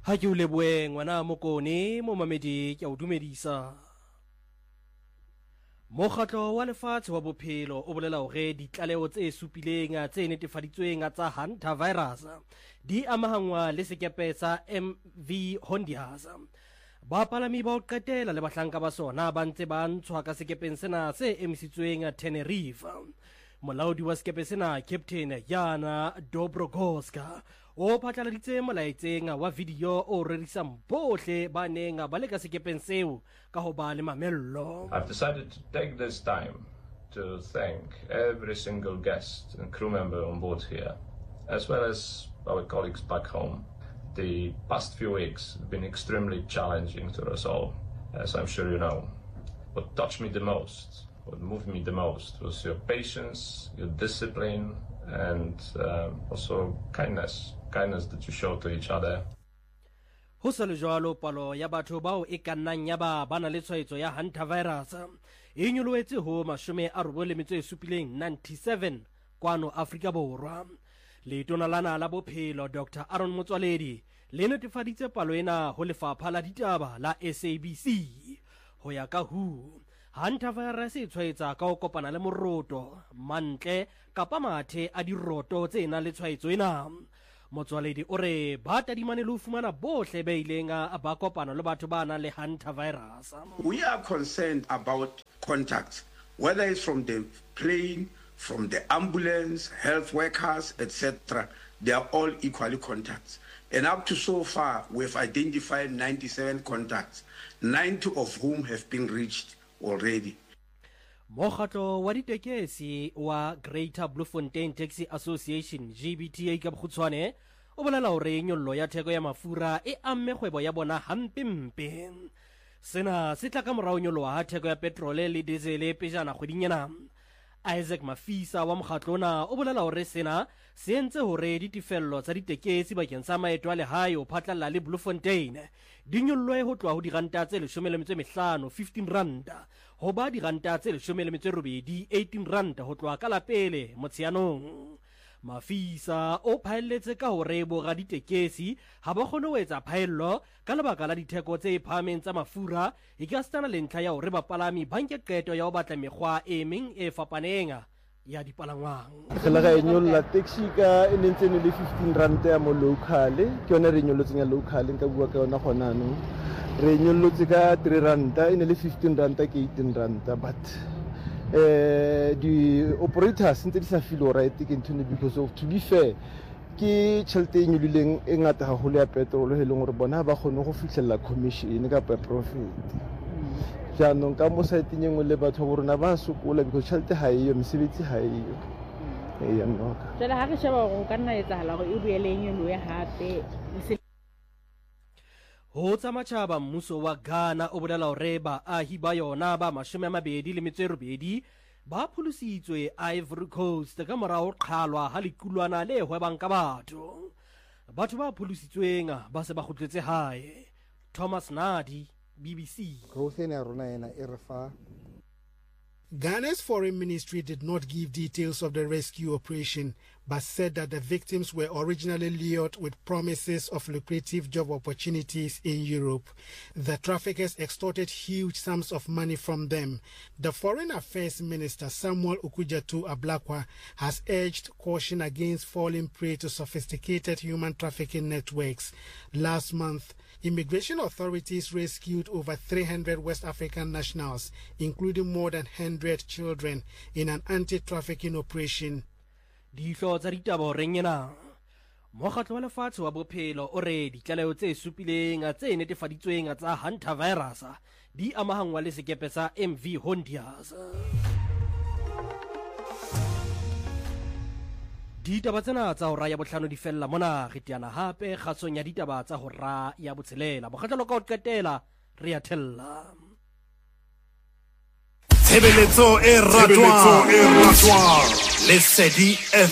ha ke o leboe ngwana mokone mo mamedi ke a o dumedisa. Mokgatlo wa lefatshe wa bophelo o bolela hore ditlaleo tse supileng tse netefaditsweng tsa hantavirus di amahangwa le sekepe sa MV Hondias. Bapalami ba o qetela le bahlanka ba sona ba ntse ba ntshwa ka sekepeng sena se emisitsweng Tenerife. Molaodi wa sekepe sena Captain Yana Dobrogoska o phatlaladitse molaetseng wa video o rerisang bohle ba neng ba le ka sekepeng seo ka ho ba le mamello. I've decided to take this time to thank every single guest and crew member on board here, as well as our colleagues back home. The past few weeks have been extremely challenging to us all, as I'm sure you know. What touched me the most, what moved me the most, was your patience, your discipline, and also kindness that you show to each other. Ho sa le jwalo palo ya batho bao e ka nnang ya ba na le tshwaetso ya hantavirus e nyoloetse ho 97 kwano Afrika Borwa. Letona lana la bophelo Dr. Aaron Motswaledi le netefaditse palo ena ho lefapha la ditaba la SABC. Ho ya ka WHO, hantavirus e tshwaetsa ka ho kopana le moroto, mantle kapa mathe a diroto tse nang le tshwaetso ena. Motswaledi o re ba tadimane le ho fumana bohle ba ileng ba kopana le batho ba nang le hantavirus. We are concerned about contacts, whether it's from the plane, from the ambulance, health workers, etc. They are all equally contacts. And up to so far, we've identified 97 contacts, 90 of whom have been reached already. Mokgatlo wa ditekesi wa Greater Bloemfontein Taxi Association GBTA ka bokgutshwane o bolela hore nyollo ya theko ya mafura e amme kgwebo ya bona hampempe. Sena se tla ka morao nyollo ha theko ya petrol le diesel pejana kgweding ena. Isaac Mafisa wa mokgatlo ona o bolela hore sena se entse hore ditefello tsa ditekesi bakeng sa maeto a lehae o phatlalla le Bloemfontein di nyollwe ho tloha ho diranta tse 15 ranta ho ba diranta tse 18 ranta ho tloha ka la pele Motsheanong. Mafisa o phaelletse ka hore borra ditekesi ha ba kgone ho etsa phaello ka lebaka la ditheko tse phahameng tsa mafura e ka stana le ntlha ya hore bapalami ba nke qeto ya ho batla mekgwa e meng e fapaneng ya dipalangwang. Re ga nyolla taxi ka e nentse ne le 15 ranta ya mo local ke yona re nyollotse ya local nka bua ka yona gona no re nyollotse ka 3 ranta e ne le 15 ranta ke 18 ranta but the operators ntse di sa feel right because of, to be fair, ke tšhelete e nyolileng e ngata haholo ya petrol he leng gore bona ba kgone go fitlhella commission ka profit. Jaanong ka mo site nngwe le batho ba rona ba sokola because tšhelete ha eyo, mesebetsi ha eyo. Ya nnoka jela ha re sheba go ka nna etsahala go e buele nyoloe hape. Ho tsa matjhaba mmuso wa Ghana o bolela hore baahi ba yona ba 28 ba pholositswe Ivory Coast ka morao qhalwa ha lekulwana le hwebang ka batho. Batho ba pholositsweng ba se ba kgutletse hae. Thomas Nadi, BBC. Ghana's foreign ministry did not give details of the rescue operation, but said that the victims were originally lured with promises of lucrative job opportunities in Europe. The traffickers extorted huge sums of money from them. The Foreign Affairs Minister Samuel Okudzeto Ablakwa has urged caution against falling prey to sophisticated human trafficking networks. Last month, immigration authorities rescued over 300 West African nationals, including more than 100 children, in an anti-trafficking operation. Dihlo tsa ditaba renyena mokgatlo wa lefatshe wa bophelo o re ditlaleo tse supileng tse netefaditsweng tsa hantavirus di amahangwa le sekepe sa MV Hondias. Ditaba tsena tsa hora ya bohlano di fella mona re tiana hape kgatsong ya ditaba tsa hora ya botshelela. Mokgatlo ka o qetela re a thella. Tshebeletso e ratwa Lesedi